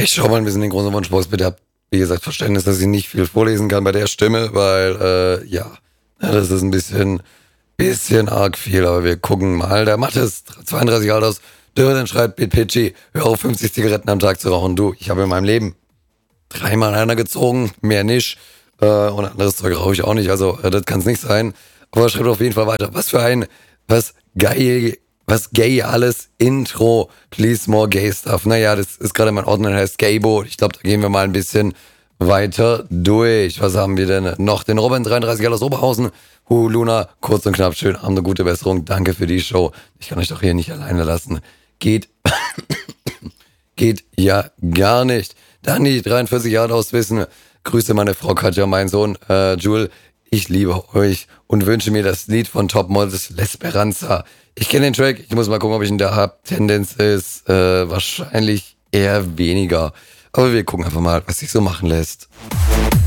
Ich schaue mal ein bisschen den großen Wunschbox. Bitte habt, wie gesagt, Verständnis, dass ich nicht viel vorlesen kann bei der Stimme, weil, das ist ein bisschen arg viel, aber wir gucken mal. Der Mattes, 32 Jahre alt aus Dürren, schreibt Pitchi, hör auf 50 Zigaretten am Tag zu rauchen. Du, ich habe in meinem Leben 3-mal einer gezogen, mehr nicht. Und anderes Zeug rauche ich auch nicht, also das kann es nicht sein. Aber schreibt auf jeden Fall weiter. Was gay alles Intro, please more gay stuff. Naja, das ist gerade mein Ordner, der heißt Gaybo. Ich glaube, da gehen wir mal ein bisschen weiter durch. Was haben wir denn noch? Den Robin, 33 Jahre aus Oberhausen. Luna, kurz und knapp, schön, Abend, eine gute Besserung. Danke für die Show. Ich kann euch doch hier nicht alleine lassen. Geht ja gar nicht. Dani, 43 Jahre aus Wissen. Grüße meine Frau Katja, mein Sohn Jule. Ich liebe euch und wünsche mir das Lied von Top Models L'Esperanza. Ich kenne den Track, ich muss mal gucken, ob ich ihn da habe. Tendenz ist wahrscheinlich eher weniger. Aber wir gucken einfach mal, was sich so machen lässt.